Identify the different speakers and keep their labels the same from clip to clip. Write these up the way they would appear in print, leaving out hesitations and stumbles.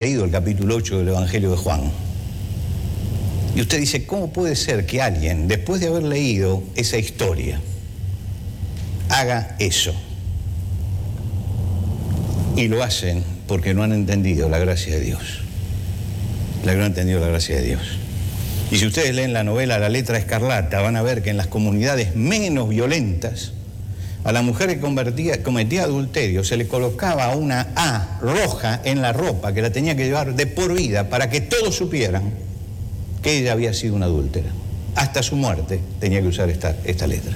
Speaker 1: leído el capítulo 8 del Evangelio de Juan. Y usted dice, ¿cómo puede ser que alguien, después de haber leído esa historia, haga eso? Y lo hacen porque no han entendido la gracia de Dios. No han entendido la gracia de Dios. Y si ustedes leen la novela La letra escarlata, van a ver que en las comunidades menos violentas, a la mujer que cometía adulterio se le colocaba una A roja en la ropa que la tenía que llevar de por vida para que todos supieran que ella había sido una adúltera. Hasta su muerte tenía que usar esta letra.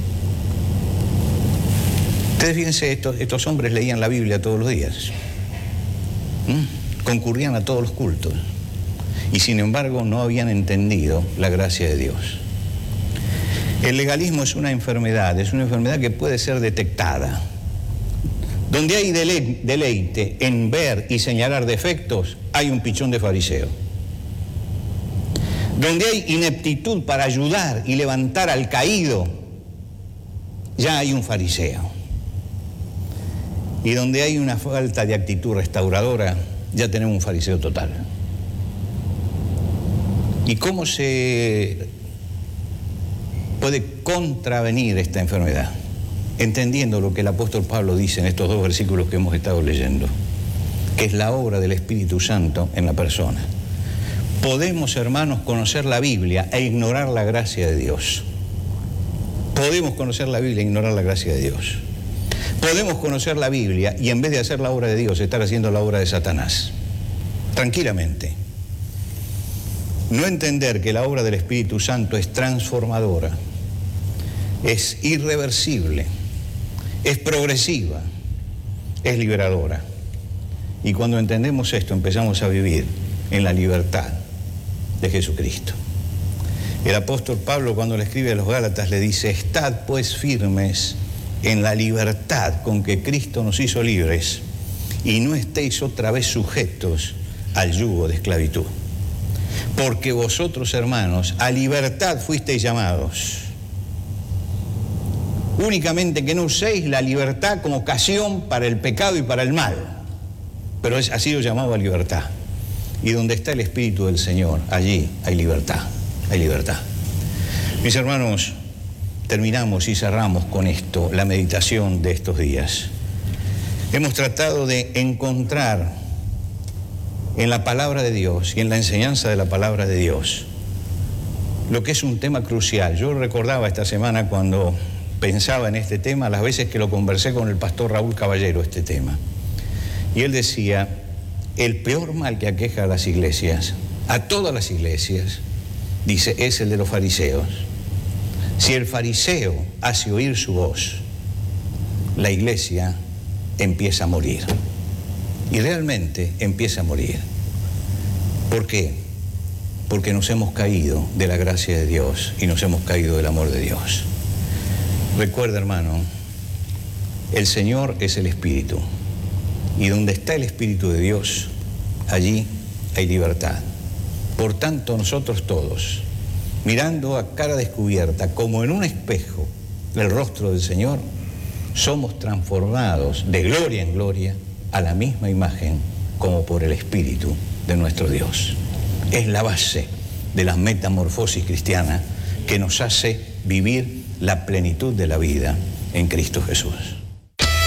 Speaker 1: Ustedes fíjense, estos hombres leían la Biblia todos los días. Concurrían a todos los cultos. Y sin embargo no habían entendido la gracia de Dios. El legalismo es una enfermedad que puede ser detectada. Donde hay deleite en ver y señalar defectos, hay un pichón de fariseo. Donde hay ineptitud para ayudar y levantar al caído, ya hay un fariseo. Y donde hay una falta de actitud restauradora, ya tenemos un fariseo total. ¿Y cómo se puede contravenir esta enfermedad? Entendiendo lo que el apóstol Pablo dice en estos 2 versículos que hemos estado leyendo, que es la obra del Espíritu Santo en la persona. Podemos, hermanos, conocer la Biblia e ignorar la gracia de Dios. Podemos conocer la Biblia e ignorar la gracia de Dios. Podemos conocer la Biblia y en vez de hacer la obra de Dios, estar haciendo la obra de Satanás. Tranquilamente. No entender que la obra del Espíritu Santo es transformadora, es irreversible, es progresiva, es liberadora. Y cuando entendemos esto, empezamos a vivir en la libertad de Jesucristo. El apóstol Pablo, cuando le escribe a los Gálatas, le dice: estad pues firmes en la libertad con que Cristo nos hizo libres y no estéis otra vez sujetos al yugo de esclavitud. Porque vosotros, hermanos, a libertad fuisteis llamados. Únicamente que no uséis la libertad como ocasión para el pecado y para el mal. Pero ha sido llamado a libertad. Y donde está el Espíritu del Señor, allí hay libertad. Hay libertad. Mis hermanos, terminamos y cerramos con esto la meditación de estos días. Hemos tratado de encontrar en la palabra de Dios y en la enseñanza de la palabra de Dios lo que es un tema crucial. Yo recordaba esta semana, cuando pensaba en este tema, las veces que lo conversé con el pastor Raúl Caballero, este tema. Y él decía, el peor mal que aqueja a las iglesias, a todas las iglesias, dice, es el de los fariseos. Si el fariseo hace oír su voz, la iglesia empieza a morir. Y realmente empieza a morir. ¿Por qué? Porque nos hemos caído de la gracia de Dios y nos hemos caído del amor de Dios. Recuerda, hermano, el Señor es el Espíritu. Y donde está el Espíritu de Dios, allí hay libertad. Por tanto, nosotros todos, mirando a cara descubierta, como en un espejo, el rostro del Señor, somos transformados de gloria en gloria a la misma imagen como por el Espíritu de nuestro Dios. Es la base de la metamorfosis cristiana que nos hace vivir la plenitud de la vida en Cristo Jesús.